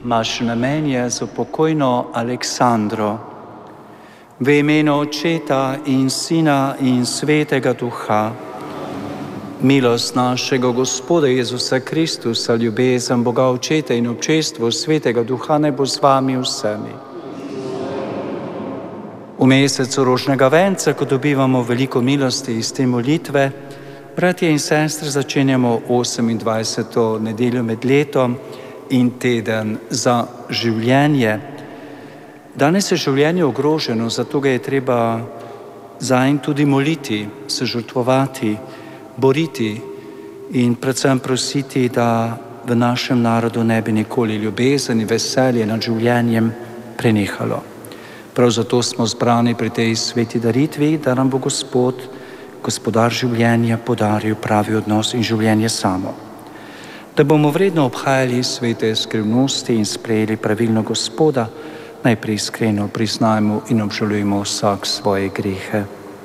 Naše namenje za pokojno Aleksandro. V imenu Očeta in Sina in Svetega Duha. Milost našega Gospoda Jezusa Kristusa, ljubezen Boga Očeta in občestvo Svetega Duha naj bo z vami vsemi. V mesecu rožnega venca, ko dobivamo veliko milosti iz te molitve, bratje in sestre, začenjamo 28. nedeljo med letom in teden za življenje. Danes je življenje ogroženo, zato ga je treba zanj tudi moliti, se žrtvovati, boriti in predvsem prositi, da v našem narodu ne bi nikoli ljubezen in veselje nad življenjem prenehalo. Prav zato smo zbrani pri tej sveti daritvi, da nam bo Gospod, Gospodar življenja, podaril pravi odnos in življenje samo. Da bomo vredno obhajali svete skrivnosti in sprejeli pravilno Gospoda, najprej iskreno priznajmo in obžalujmo vsak svoje grehe.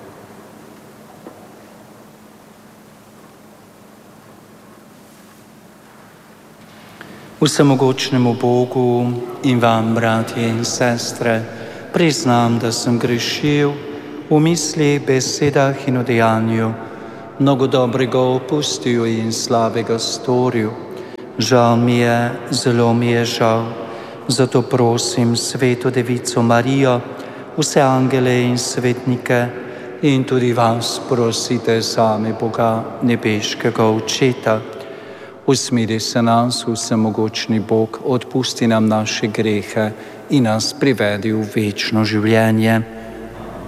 Vsemogočnemu Bogu in vam, bratje in sestre, priznam, da sem grešil v misli, besedah in v dejanju, mnogo dobrega opustil in slabega storil. Žal mi je, zelo mi je žal. Zato prosim Sveto Devico Marijo, vse angele in svetnike in tudi vas prosite sami Boga, nebeškega Očeta. Usmili se nas, vsemogočni Bog, odpusti nam naše grehe in nas privedi v večno življenje.